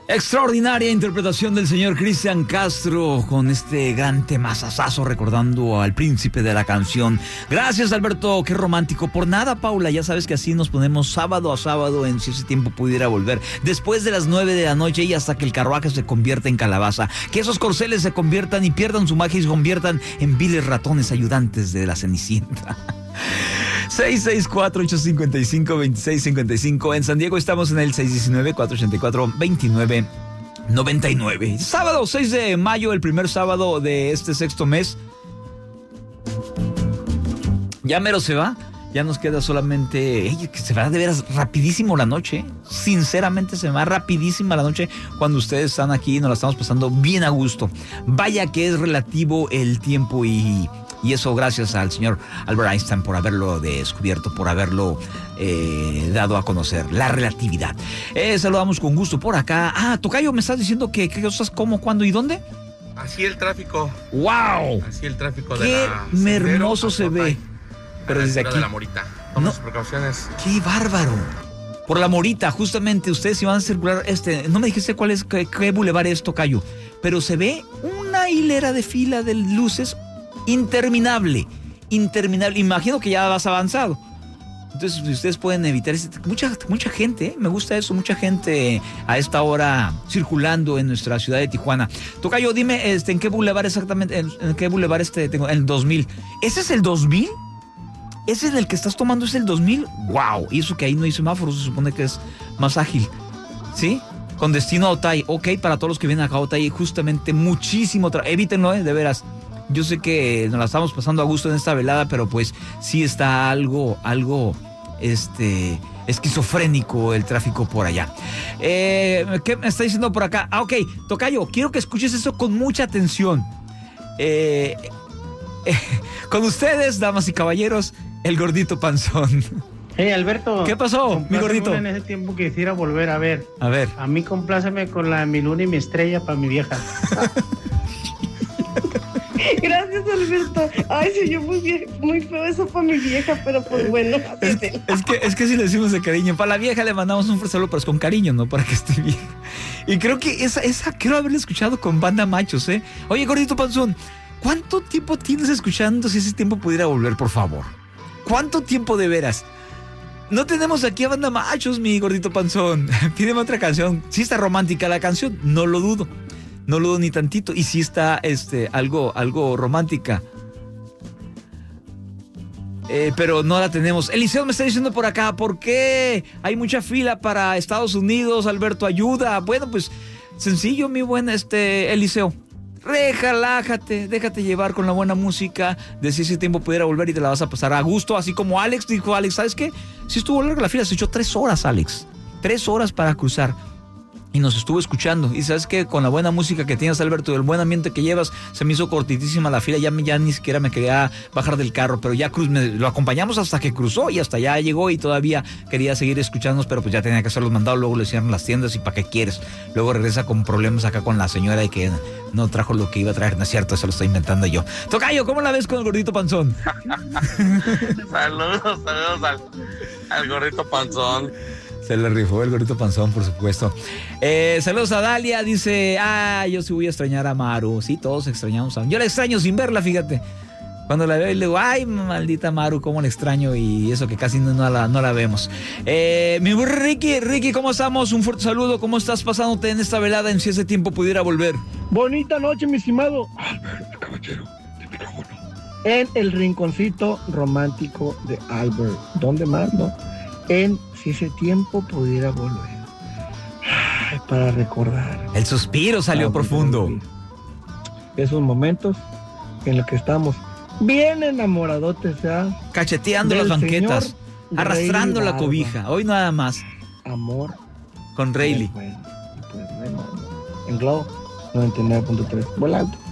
Extraordinaria interpretación del señor Cristian Castro con este gran temazazazo recordando al príncipe de la canción. Gracias, Alberto, qué romántico. Por nada, Paula, ya sabes que así nos ponemos sábado a sábado en Si ese tiempo pudiera volver. Después de las 9 de la noche y hasta que el carruaje se convierta en calabaza. Que esos corceles se conviertan y pierdan su magia y se conviertan en viles ratones ayudantes de la Cenicienta. 664-855-2655. En San Diego estamos en el 619-484-2999. Sábado 6 de mayo, el primer sábado de este sexto mes. Ya mero se va. Ya nos queda solamente... que se va de veras rapidísimo la noche. Sinceramente se va rapidísima la noche cuando ustedes están aquí y nos la estamos pasando bien a gusto. Vaya que es relativo el tiempo y eso gracias al señor Albert Einstein por haberlo descubierto, por haberlo dado a conocer, la relatividad. Saludamos con gusto por acá. Tocayo, me estás diciendo que cosas, cómo, cuándo y dónde. Así el tráfico. ¡Wow! Así el tráfico de la... ¡Qué hermoso se ve! Pero desde aquí. De la Morita. Toma sus precauciones. ¡Qué bárbaro! Por la Morita, justamente, ustedes iban a circular no me dijiste cuál es, qué bulevar es, Tocayo, pero se ve una hilera de fila de luces interminable. Imagino que ya vas avanzado. Entonces, ustedes pueden evitar mucha gente, me gusta eso, mucha gente a esta hora circulando en nuestra ciudad de Tijuana. Tocayo, dime, ¿en qué bulevar exactamente? ¿En qué bulevar tengo? El 2000. ¿Ese es el 2000? ¿Ese es el que estás tomando? ¿Es el 2000? ¡Wow! Y eso que ahí no hay semáforos, se supone que es más ágil. ¿Sí? Con destino a Otay. Ok, para todos los que vienen acá a Otay, justamente muchísimo evítenlo, de veras. Yo sé que nos la estamos pasando a gusto en esta velada, pero pues sí está algo esquizofrénico el tráfico por allá. ¿Qué me está diciendo por acá? Ok, Tocayo, quiero que escuches eso con mucha atención. Con ustedes, damas y caballeros, el gordito panzón. Hey, Alberto. ¿Qué pasó, mi gordito? En ese tiempo quisiera volver a ver. A ver. A mí compláceme con la Mi Luna y Mi Estrella para mi vieja. Gracias, Alberto. Ay, se oyó muy feo eso para mi vieja, pero pues bueno. Es que si le decimos de cariño. Para la vieja le mandamos un fuerte saludo, pero es con cariño, ¿no? Para que esté bien. Y creo que esa quiero haberla escuchado con Banda Machos, ¿eh? Oye, gordito panzón, ¿cuánto tiempo tienes escuchando Si ese tiempo pudiera volver, por favor? ¿Cuánto tiempo de veras? No tenemos aquí a Banda Machos, mi gordito panzón. Pídeme otra canción. Sí está romántica la canción, no lo dudo. No lo dudo ni tantito. Y sí está algo romántica. Pero no la tenemos. Eliseo me está diciendo por acá, ¿por qué hay mucha fila para Estados Unidos? Alberto, ayuda. Bueno, pues sencillo, mi buen Eliseo. Relájate, déjate llevar con la buena música de Si ese tiempo pudiera volver y te la vas a pasar a gusto, así como Alex dijo. Alex, ¿sabes qué? Si estuvo larga la fila, se echó 3 horas, Alex. 3 horas para cruzar. Y nos estuvo escuchando. Y sabes que con la buena música que tienes, Alberto, y el buen ambiente que llevas, se me hizo cortitísima la fila. Ya ni siquiera me quería bajar del carro, pero ya lo acompañamos hasta que cruzó y hasta allá llegó y todavía quería seguir escuchándonos, pero pues ya tenía que hacer los mandados. Luego le cierran las tiendas y ¿para qué quieres? Luego regresa con problemas acá con la señora y que no trajo lo que iba a traer. No es cierto, eso lo estoy inventando yo. Tocayo, ¿cómo la ves con el gordito panzón? Saludos al gordito panzón. Se le rifó el gordito panzón, por supuesto. Saludos a Dalia, dice, yo sí voy a extrañar a Maru. Sí, todos extrañamos a Maru. Yo la extraño sin verla, fíjate. Cuando la veo y le digo, ay, maldita Maru, cómo la extraño, y eso que casi no la vemos. Mi Ricky, ¿cómo estamos? Un fuerte saludo, ¿cómo estás pasándote en esta velada en Si ese tiempo pudiera volver? Bonita noche, mi estimado Albert, caballero de micrófono. En el rinconcito romántico de Albert. ¿Dónde mando? En Si ese tiempo pudiera volver. Ay, para recordar. El suspiro salió profundo. Esos momentos en los que estamos bien enamoradotes, cacheteando las banquetas, arrastrando la cobija. Hoy nada más. Amor. Con Rayleigh. En Globo 99.3. Volando.